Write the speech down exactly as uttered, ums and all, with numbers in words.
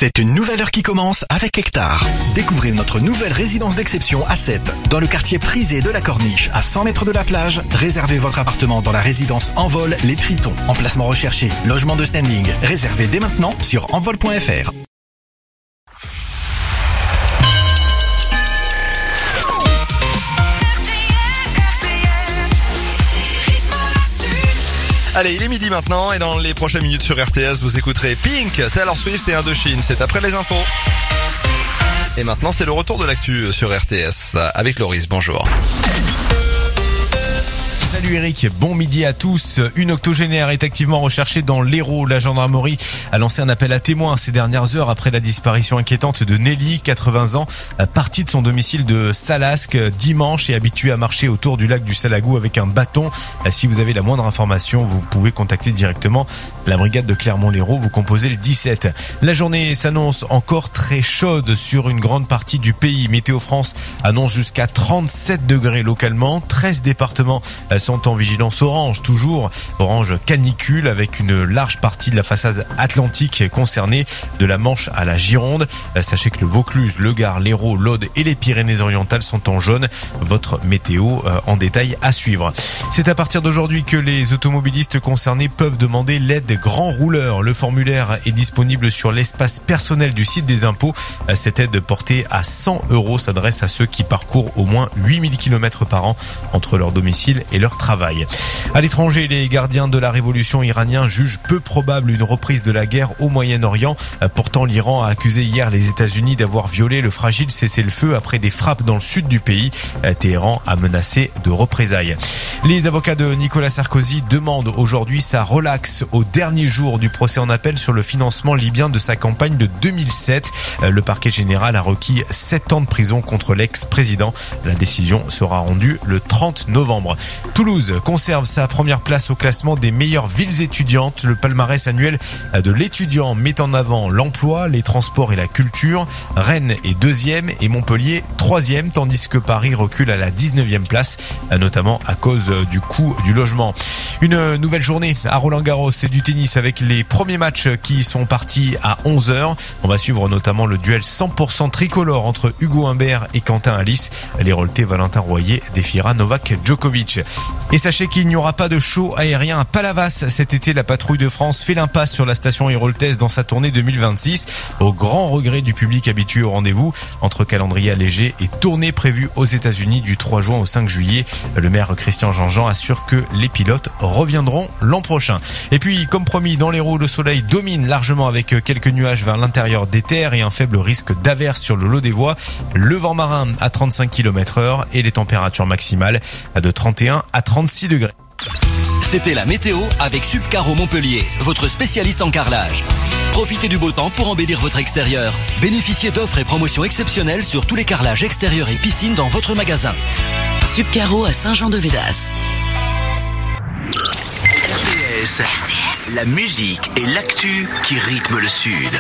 C'est une nouvelle heure qui commence avec Hectare. Découvrez notre nouvelle résidence d'exception à Sète, dans le quartier prisé de la Corniche, à cent mètres de la plage. Réservez votre appartement dans la résidence Envol Les Tritons. Emplacement recherché, logement de standing. Réservez dès maintenant sur envol point f r. Allez, il est midi maintenant et dans les prochaines minutes sur R T S, vous écouterez Pink, Taylor Swift et Indochine. C'est après les infos. Et maintenant, c'est le retour de l'actu sur R T S avec Loris. Bonjour. Salut Eric, bon midi à tous. Une octogénaire est activement recherchée dans l'Hérault. La gendarmerie a lancé un appel à témoins ces dernières heures après la disparition inquiétante de Nelly, quatre-vingts ans, partie de son domicile de Salasque dimanche et habituée à marcher autour du lac du Salagou avec un bâton. Si vous avez la moindre information, vous pouvez contacter directement la brigade de Clermont-Lérault. Vous composez le dix-sept. La journée s'annonce encore très chaude sur une grande partie du pays. Météo France annonce jusqu'à trente-sept degrés localement. treize départements sont en vigilance orange, toujours orange canicule, avec une large partie de la façade atlantique concernée, de la Manche à la Gironde. Sachez que le Vaucluse, le Gard, l'Hérault, l'Aude et les Pyrénées-Orientales sont en jaune. Votre météo en détail à suivre. C'est à partir d'aujourd'hui que les automobilistes concernés peuvent demander l'aide des grands rouleurs. Le formulaire est disponible sur l'espace personnel du site des impôts. Cette aide portée à cent euros s'adresse à ceux qui parcourent au moins huit mille kilomètres par an entre leur domicile et leur travail. À l'étranger, les gardiens de la révolution iranienne jugent peu probable une reprise de la guerre au Moyen-Orient. Pourtant, l'Iran a accusé hier les États-Unis d'avoir violé le fragile cessez-le-feu après des frappes dans le sud du pays. Téhéran a menacé de représailles. Les avocats de Nicolas Sarkozy demandent aujourd'hui sa relaxe au dernier jour du procès en appel sur le financement libyen de sa campagne de deux mille sept. Le parquet général a requis sept ans de prison contre l'ex-président. La décision sera rendue le trente novembre. Toulouse conserve sa première place au classement des meilleures villes étudiantes. Le palmarès annuel de l'étudiant met en avant l'emploi, les transports et la culture. Rennes est deuxième et Montpellier troisième, tandis que Paris recule à la dix-neuvième place, notamment à cause du coût du logement. Une nouvelle journée à Roland-Garros, c'est du tennis avec les premiers matchs qui sont partis à onze heures. On va suivre notamment le duel cent pour cent tricolore entre Hugo Humbert et Quentin Alice. L'Héraultais Valentin Royer défiera Novak Djokovic. Et sachez qu'il n'y aura pas de show aérien à Palavas cet été. La patrouille de France fait l'impasse sur la station héraultaise dans sa tournée deux mille vingt-six, au grand regret du public habitué au rendez-vous. Entre calendrier allégé et tournée prévue aux États-Unis du trois juin au cinq juillet, le maire Christian Jean-Jean assure que les pilotes reviendront l'an prochain. Et puis, comme promis, dans l'Hérault, le soleil domine largement avec quelques nuages vers l'intérieur des terres et un faible risque d'averse sur le lot des voies. Le vent marin à trente-cinq kilomètres heure et les températures maximales de trente et un à trente-six degrés. C'était la météo avec Subcaro Montpellier, votre spécialiste en carrelage. Profitez du beau temps pour embellir votre extérieur. Bénéficiez d'offres et promotions exceptionnelles sur tous les carrelages extérieurs et piscines dans votre magasin. Subcaro à Saint-Jean-de-Védas. R T S, la musique et l'actu qui rythment le Sud.